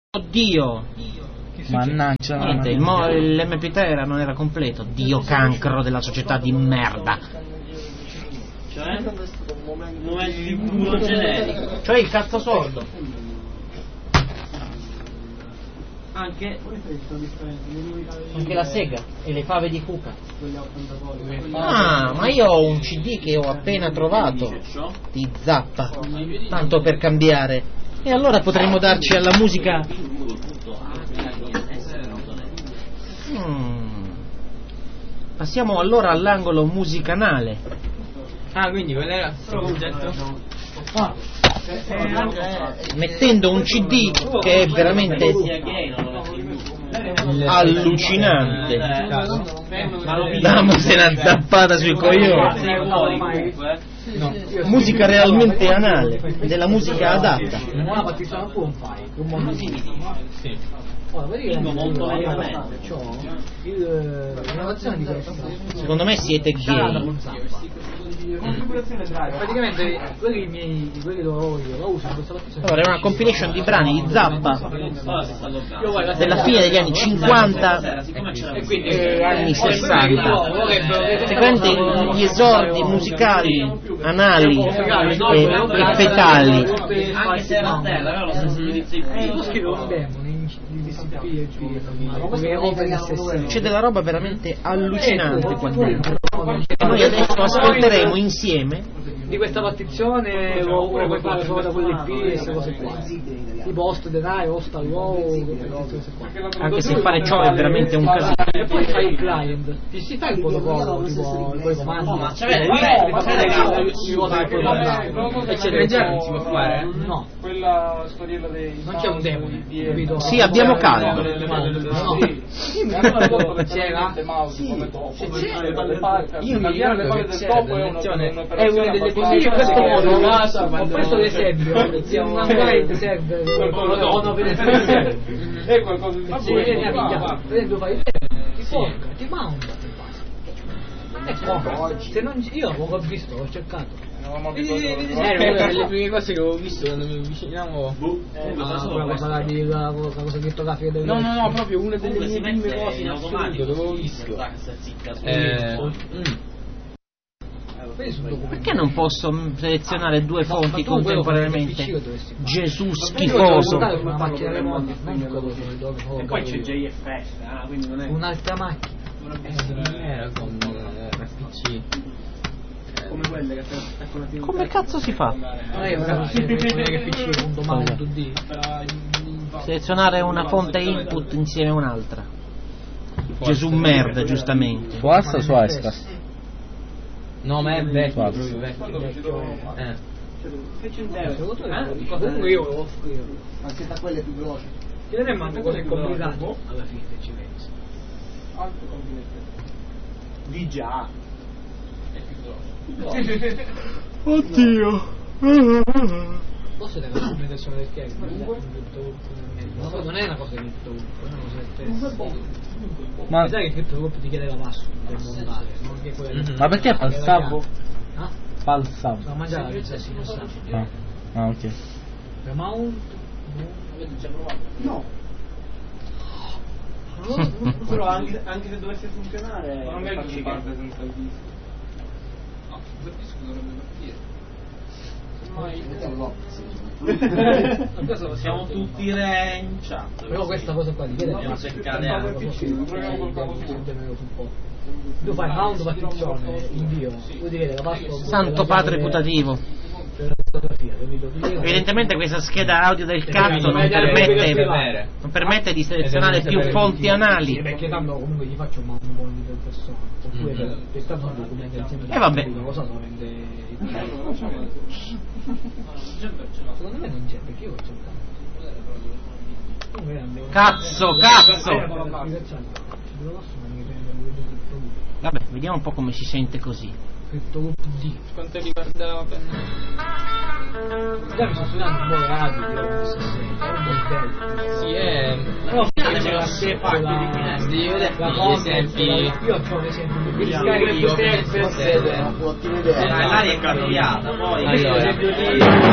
Oddio! Mannaggia, niente, l'MP3 non era completo. Dio cancro della società di merda. Cioè? Momento di culo generico. Cioè il cazzo sordo. Anche la sega e le fave di Cuca. Ah, ma io ho un CD che ho appena trovato di Zappa, tanto per cambiare. E allora potremmo darci alla musica. Passiamo allora all'angolo musicanale. Ah, quindi quello era il progetto? Mettendo un CD che è veramente allucinante. Damo se n'ha zappata sui coglioni. No. Musica realmente anale, della musica adatta. Una partita un fai, un mondo sì. Secondo me siete gay. Praticamente quelli lo uso in questa partita. Allora, è una compilation di brani di Zappa della fine degli anni 50 e anni 60, seguente gli esordi musicali anali e fetali. Anche se era a terra, però lo scrivo un demone. C'è della roba veramente allucinante qua dentro. Noi adesso ascolteremo insieme di questa partizione o puoi fare solo da quelle queste cose qua, tipo Host the Night, Host al anche se fare ciò è veramente un casino. E poi fai il client, ti si fa il protocollo, tipo i comandi, ma c'è eccetera, non si può fare? No, quella storiella dei non c'è un demone, capito? Sì, abbiamo caldo. C'era? Io mi ricordo che è una delle cose in questo modo ho preso l'esempio se un client serve è qualcosa di tu fai il tempo ti porca, ti manda se non io ho visto, ho cercato una delle prime cose che ho visto quando mi avvicinavo la cosa criptografica del no, proprio una delle prime cose in assoluto dove ho visto perché non posso selezionare due fonti contemporaneamente? Gesù schifoso. E poi c'è JFS, quindi non è un'altra macchina era con PC come quelle che attaccano la Come cazzo si fa? che PC un domani 2D Selezionare una fonte input insieme a un'altra. Gesù merda, giustamente. Su Assa o su Icecast? No, ma è vecchio, che c'è comunque io lo offro anche da quelle più veloci. chiederemmo anche cose complicato alla fine ci pensi Altre combinazioni di già è più veloce. Oddio. forse deve essere un'intenzione del che non è una cosa di CryptoGroup, è una cosa del testo. Ma sai che CryptoGroup ti chiede la password per montare, non che quella. Ma perché falsavo? Falsavo. Sto a mangiare la pizza si sa. Ah, ok. Per mount No. Però anche se dovesse funzionare non è che parte senza il disco. No, il disco dovrebbe partire. Siamo tutti re in chat. però questa cosa qua ti chiede Dobbiamo cercare anche. tu fai mount partizione invio vuol dire la password Santo padre putativo. Evidentemente questa scheda audio del cazzo non permette di selezionare più fonti anali. perché tanto comunque gli faccio un mount di persone oppure per tanto un documento insieme e vabbè cosa solamente secondo me non c'è perché io ho cercato cazzo vabbè vediamo un po' come si sente così. Quanto riguarda già mi sto studiando un po' radio è un modello sì è però c'è la stepa di finestre io ho esempi io ho un esempio di l'aria è cambiata poi